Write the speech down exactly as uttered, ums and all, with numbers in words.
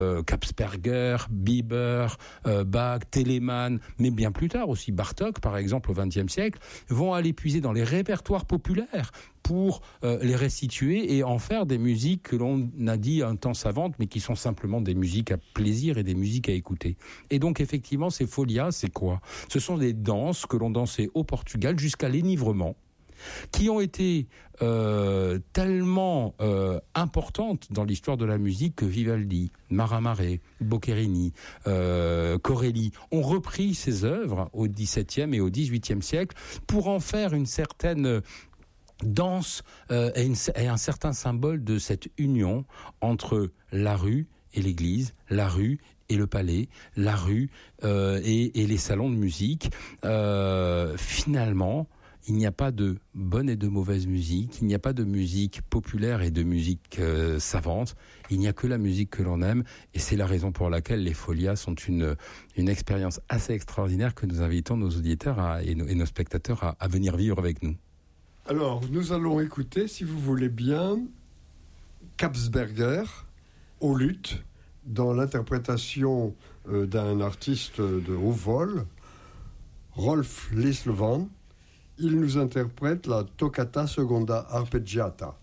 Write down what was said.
euh, Kapsberger, Bieber, euh, Bach, Telemann, mais bien plus tard aussi Bartók, par exemple, au vingtième siècle, vont aller puiser dans les répertoires populaires pour euh, les restituer et en faire des musiques que l'on a dit un temps savantes, mais qui sont simplement des musiques à plaisir et des musiques à écouter. Et donc, effectivement, ces folias, c'est quoi ? Ce sont des danses que l'on dansait au Portugal jusqu'à l'énivrement, qui ont été euh, tellement euh, importantes dans l'histoire de la musique que Vivaldi, Marin Mare, Boccherini, euh, Corelli ont repris ces œuvres au dix-septième et au dix-huitième siècle pour en faire une certaine danse euh, et, une, et un certain symbole de cette union entre la rue et l'église, la rue et le palais, la rue euh, et, et les salons de musique. Euh, finalement, il n'y a pas de bonne et de mauvaise musique, il n'y a pas de musique populaire et de musique euh, savante, il n'y a que la musique que l'on aime, et c'est la raison pour laquelle les folias sont une, une expérience assez extraordinaire que nous invitons nos auditeurs à, et, nos, et nos spectateurs à, à venir vivre avec nous. Alors, nous allons écouter, si vous voulez bien, Kapsberger au luth, dans l'interprétation euh, d'un artiste de haut vol, Rolf Lislevan. Il nous interprète la Toccata Seconda Arpeggiata.